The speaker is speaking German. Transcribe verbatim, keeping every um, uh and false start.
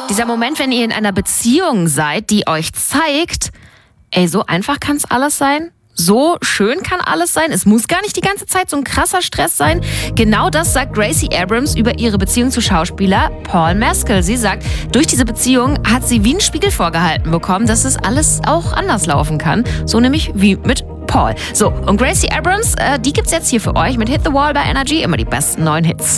Dieser Moment, wenn ihr in einer Beziehung seid, die euch zeigt, ey, so einfach kann es alles sein. So schön kann alles sein. Es muss gar nicht die ganze Zeit so ein krasser Stress sein. Genau das sagt Gracie Abrams über ihre Beziehung zu Schauspieler Paul Mescal. Sie sagt, durch diese Beziehung hat sie wie einen Spiegel vorgehalten bekommen, dass es alles auch anders laufen kann. So nämlich wie mit Paul. So, und Gracie Abrams, äh, die gibt's jetzt hier für euch mit Hit the Wall bei Energy. Immer die besten neuen Hits.